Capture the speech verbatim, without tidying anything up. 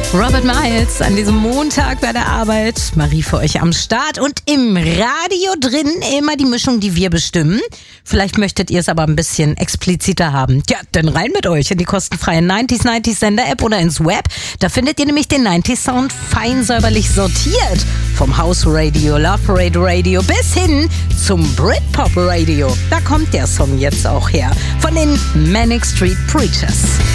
Robert Miles an diesem Montag bei der Arbeit. Marie für euch am Start und im Radio drin immer die Mischung, die wir bestimmen. Vielleicht möchtet ihr es aber ein bisschen expliziter haben. Ja, dann rein mit euch in die kostenfreie neunzig neunzig Sender-App oder ins Web. Da findet ihr nämlich den neunzig Sound fein säuberlich sortiert. Vom House Radio, Love Parade Radio bis hin zum Britpop Radio. Da kommt der Song jetzt auch her. Von den Manic Street Preachers.